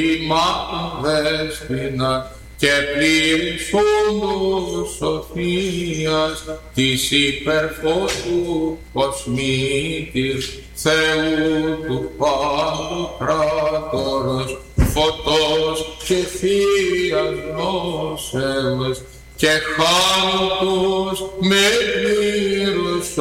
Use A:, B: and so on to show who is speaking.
A: Δέσποινα και πλήρης φόντου σοφίας της υπερφώτου κοσμήτης Θεού του Πάντου Κράτορος, φωτός και Θείας γνώσεως και χάριτος με πλήρους